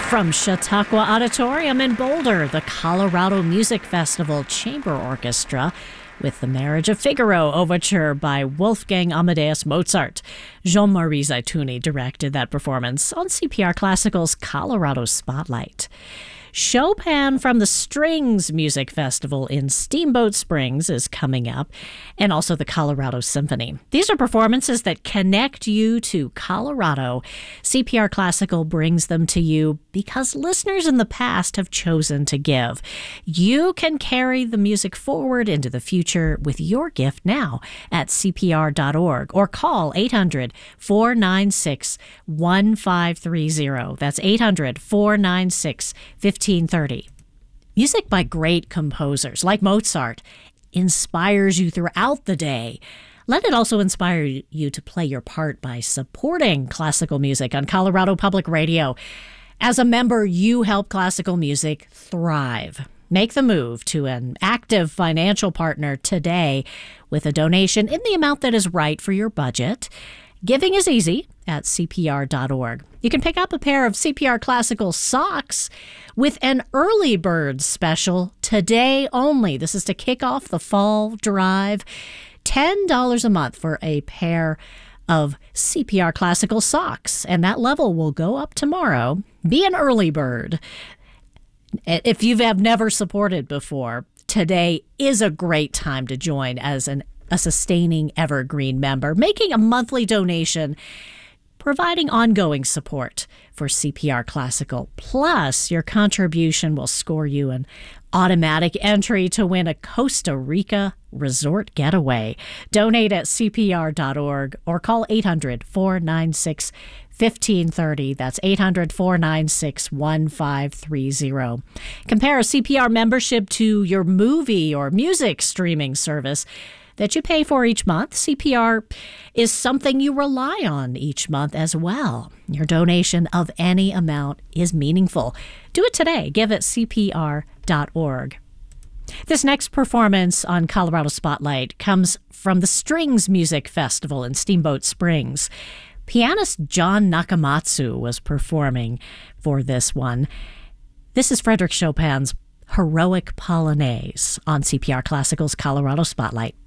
From Chautauqua Auditorium in Boulder, the Colorado Music Festival Chamber Orchestra with the Marriage of Figaro Overture by Wolfgang Amadeus Mozart. Jean-Marie Zaituni directed that performance on CPR Classical's Colorado Spotlight. Chopin from the Strings Music Festival in Steamboat Springs is coming up, and also the Colorado Symphony. These are performances that connect you to Colorado. CPR Classical brings them to you because listeners in the past have chosen to give. You can carry the music forward into the future with your gift now at CPR.org or call 800-496-1530. That's 800-496-1530. Music by great composers like Mozart inspires you throughout the day. Let it also inspire you to play your part by supporting classical music on Colorado Public Radio. As a member, you help classical music thrive. Make the move to an active financial partner today with a donation in the amount that is right for your budget. Giving is easy at CPR.org. You can pick up a pair of CPR Classical socks with an early bird special today only. This is to kick off the fall drive. $10 a month for a pair of CPR Classical socks, and that level will go up tomorrow. Be an early bird. If you have never supported before, today is a great time to join as a sustaining evergreen member, making a monthly donation, providing ongoing support for CPR Classical. Plus, your contribution will score you an automatic entry to win a Costa Rica resort getaway. Donate at CPR.org or call 800-496-1530. That's 800-496-1530. Compare a CPR membership to your movie or music streaming service that you pay for each month. CPR is something you rely on each month as well. Your donation of any amount is meaningful. Do it today. Give at CPR.org. This next performance on Colorado Spotlight comes from the Strings Music Festival in Steamboat Springs. Pianist John Nakamatsu was performing for this one. This is Frédéric Chopin's Heroic Polonaise on CPR Classical's Colorado Spotlight.